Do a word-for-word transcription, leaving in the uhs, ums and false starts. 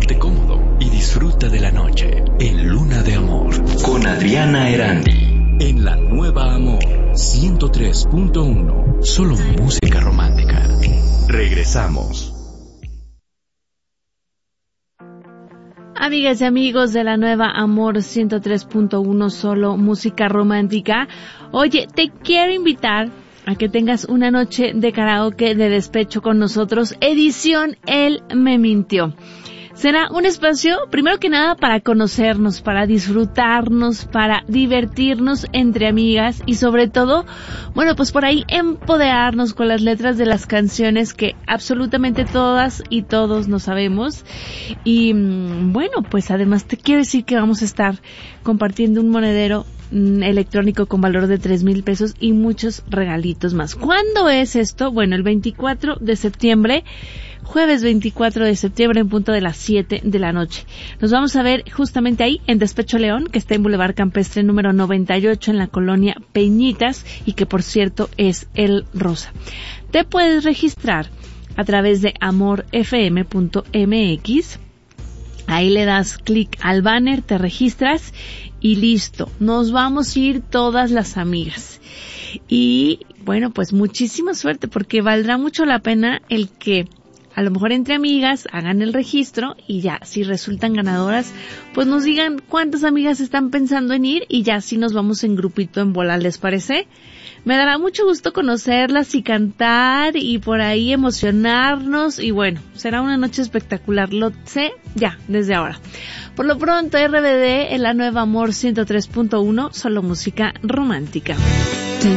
Ponte cómodo y disfruta de la noche en Luna de Amor con Adriana Erandi en La Nueva Amor ciento tres punto uno. Solo música romántica. Regresamos. Amigas y amigos de La Nueva Amor ciento tres punto uno, solo música romántica. Oye, te quiero invitar a que tengas una noche de karaoke de despecho con nosotros, edición Él me mintió. Será un espacio, primero que nada, para conocernos, para disfrutarnos, para divertirnos entre amigas y sobre todo, bueno, pues por ahí empoderarnos con las letras de las canciones que absolutamente todas y todos nos sabemos. Y bueno, pues además te quiero decir que vamos a estar compartiendo un monedero electrónico con valor de tres mil pesos y muchos regalitos más. ¿Cuándo es esto? Bueno, el veinticuatro de septiembre, jueves veinticuatro de septiembre en punto de las siete de la noche. Nos vamos a ver justamente ahí en Despecho León, que está en Boulevard Campestre número noventa y ocho en la colonia Peñitas y que por cierto es El Rosa. Te puedes registrar a través de amor f m punto m x. Ahí le das clic al banner, te registras y listo. Nos vamos a ir todas las amigas. Y bueno, pues muchísima suerte porque valdrá mucho la pena el que a lo mejor entre amigas hagan el registro y ya, si resultan ganadoras, pues nos digan cuántas amigas están pensando en ir y ya así nos vamos en grupito en bola, ¿les parece? Me dará mucho gusto conocerlas y cantar y por ahí emocionarnos y bueno, será una noche espectacular, lo sé ya, desde ahora. Por lo pronto, R B D en La Nueva Amor ciento tres punto uno, solo música romántica.